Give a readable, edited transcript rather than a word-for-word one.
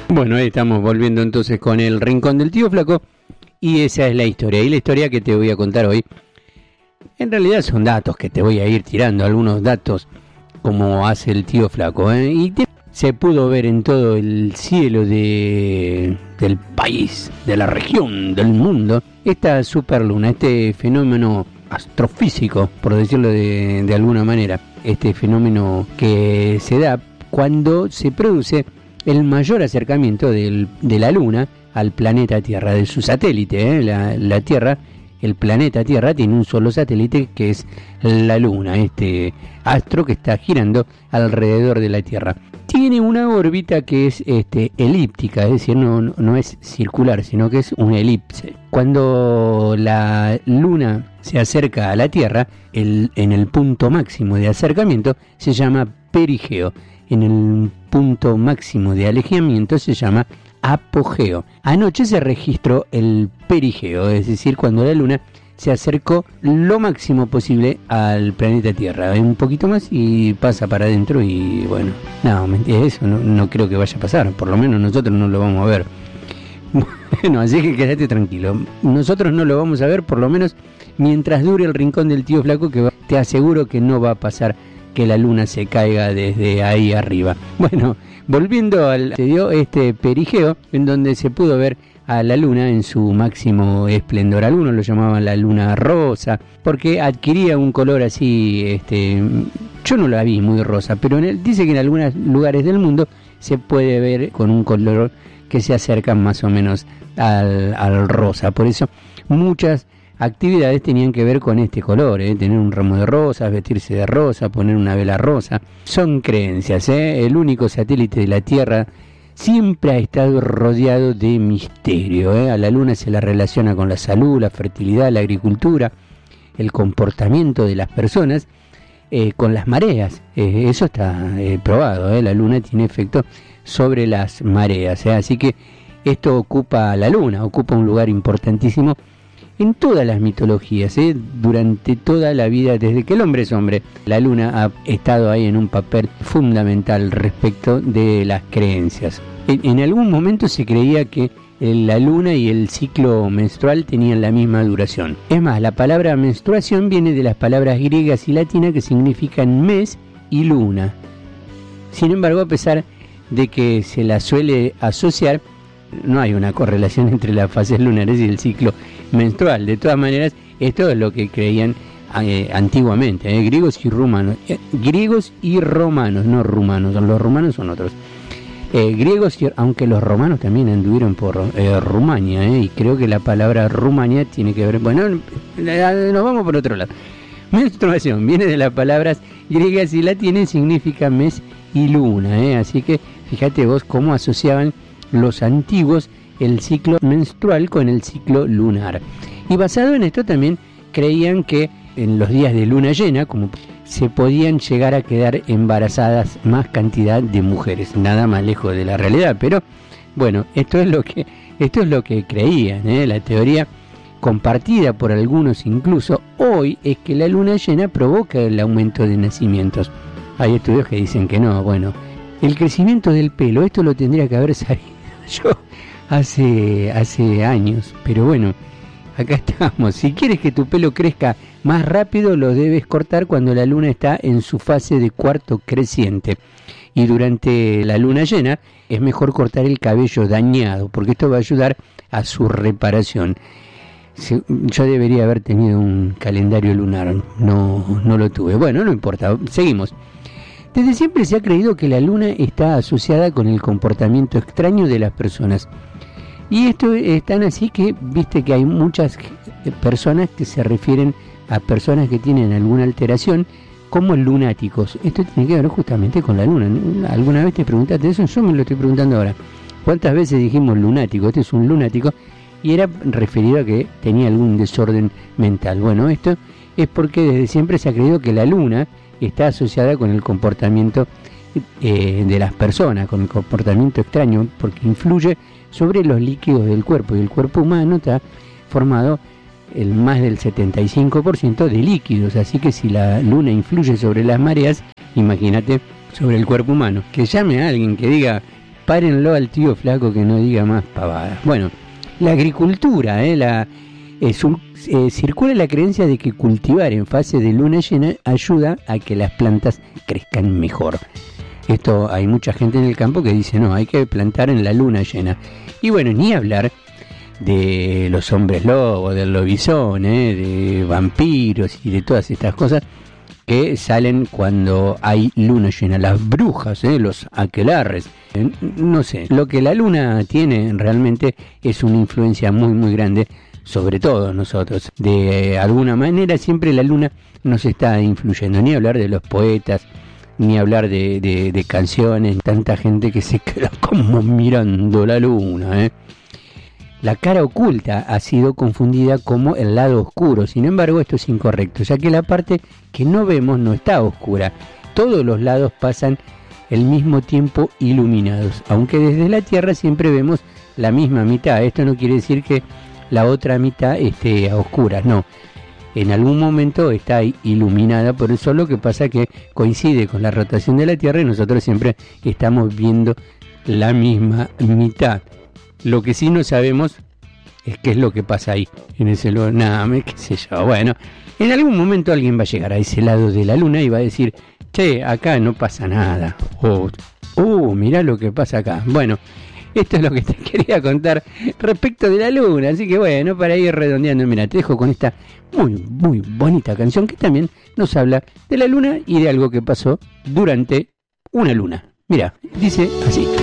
Bueno, ahí estamos volviendo entonces con el Rincón del Tío Flaco y esa es la historia. Y la historia que te voy a contar hoy, en realidad son datos que te voy a ir tirando, algunos datos como hace el Tío Flaco, y se pudo ver en todo el cielo del país, de la región, del mundo, esta superluna, este fenómeno astrofísico, por decirlo de alguna manera, este fenómeno que se da cuando se produce el mayor acercamiento de la Luna al planeta Tierra, de su satélite, la Tierra, el planeta Tierra tiene un solo satélite que es la Luna, este astro que está girando alrededor de la Tierra. Tiene una órbita que es elíptica, es decir, no es circular, sino que es una elipse. Cuando la Luna se acerca a la Tierra, en el punto máximo de acercamiento se llama perigeo. En el punto máximo de alejamiento se llama apogeo. Anoche se registró el perigeo, es decir, cuando la Luna se acercó lo máximo posible al planeta Tierra, un poquito más y pasa para adentro y bueno, eso no creo que vaya a pasar, por lo menos nosotros no lo vamos a ver. Bueno, así que quédate tranquilo, nosotros no lo vamos a ver por lo menos mientras dure el Rincón del Tío Flaco, que te aseguro que no va a pasar que la Luna se caiga desde ahí arriba. Bueno, volviendo se dio este perigeo en donde se pudo ver a la Luna en su máximo esplendor. Algunos lo llamaban la Luna rosa porque adquiría un color así, yo no la vi muy rosa, pero dice que en algunos lugares del mundo se puede ver con un color que se acerca más o menos al rosa. Por eso muchas actividades tenían que ver con este color, tener un ramo de rosas, vestirse de rosa, poner una vela rosa. Son creencias, el único satélite de la Tierra siempre ha estado rodeado de misterio. A la Luna se la relaciona con la salud, la fertilidad, la agricultura, el comportamiento de las personas, con las mareas. Eso está probado, la Luna tiene efecto sobre las mareas, así que esto la Luna ocupa un lugar importantísimo en todas las mitologías, durante toda la vida, desde que el hombre es hombre, la Luna ha estado ahí en un papel fundamental respecto de las creencias. En algún momento se creía que la Luna y el ciclo menstrual tenían la misma duración. Es más, la palabra menstruación viene de las palabras griegas y latinas que significan mes y luna. Sin embargo, a pesar de que se la suele asociar, no hay una correlación entre las fases lunares y el ciclo menstrual. De todas maneras, esto es lo que creían antiguamente, griegos y romanos, no rumanos, los rumanos son otros. Griegos, aunque los romanos también anduvieron por Rumania, y creo que la palabra Rumania tiene que ver, bueno, nos vamos por otro lado. Menstruación viene de las palabras griegas y latinas, significa mes y luna, así que fíjate vos cómo asociaban los antiguos el ciclo menstrual con el ciclo lunar. Y basado en esto también creían que en los días de luna llena, como se podían llegar a quedar embarazadas más cantidad de mujeres, nada más lejos de la realidad, pero bueno, esto es lo que creían, la teoría compartida por algunos incluso hoy es que la luna llena provoca el aumento de nacimientos. Hay estudios que dicen que no. Bueno, el crecimiento del pelo, esto lo tendría que haber sabido yo hace años, pero bueno, acá estamos. Si quieres que tu pelo crezca más rápido, lo debes cortar cuando la luna está en su fase de cuarto creciente. Y durante la luna llena es mejor cortar el cabello dañado, porque esto va a ayudar a su reparación. Yo debería haber tenido un calendario lunar, no lo tuve. Bueno, no importa, seguimos. Desde siempre se ha creído que la luna está asociada con el comportamiento extraño de las personas. Y esto es tan así que, viste que hay muchas personas que se refieren a personas que tienen alguna alteración como lunáticos. Esto tiene que ver justamente con la luna. ¿Alguna vez te preguntaste eso? Yo me lo estoy preguntando ahora. ¿Cuántas veces dijimos lunático? Este es un lunático. Y era referido a que tenía algún desorden mental. Bueno, esto es porque desde siempre se ha creído que la luna está asociada con el comportamiento de las personas, con el comportamiento extraño, porque influye sobre los líquidos del cuerpo. Y el cuerpo humano está formado más del 75% de líquidos. Así que si la luna influye sobre las mareas, imagínate sobre el cuerpo humano. Que llame a alguien que diga párenlo al tío flaco que no diga más pavadas. Bueno, la agricultura, circula la creencia de que cultivar en fase de luna llena ayuda a que las plantas crezcan mejor. Esto hay mucha gente en el campo que dice, no, hay que plantar en la luna llena. Y bueno, ni hablar de los hombres lobos, del lobizón, de vampiros y de todas estas cosas que salen cuando hay luna llena. Las brujas, los aquelarres, no sé. Lo que la luna tiene realmente es una influencia muy muy grande sobre todos nosotros. De alguna manera siempre la luna nos está influyendo. Ni hablar de los poetas, ni hablar de canciones. Tanta gente que se queda como mirando la luna, La cara oculta ha sido confundida como el lado oscuro. Sin embargo, esto es incorrecto, ya que la parte que no vemos no está oscura. Todos los lados pasan el mismo tiempo iluminados, aunque desde la Tierra siempre vemos la misma mitad. Esto no quiere decir que la otra mitad esté a oscuras, no. En algún momento está iluminada, por eso lo que pasa que coincide con la rotación de la Tierra y nosotros siempre estamos viendo la misma mitad. Lo que sí no sabemos es qué es lo que pasa ahí, en ese lugar, qué sé yo. Bueno, en algún momento alguien va a llegar a ese lado de la luna y va a decir, che, acá no pasa nada. Mirá lo que pasa acá. Bueno, esto es lo que te quería contar respecto de la luna. Así que bueno, para ir redondeando, mira, te dejo con esta muy, muy bonita canción que también nos habla de la luna y de algo que pasó durante una luna. Mira, dice así.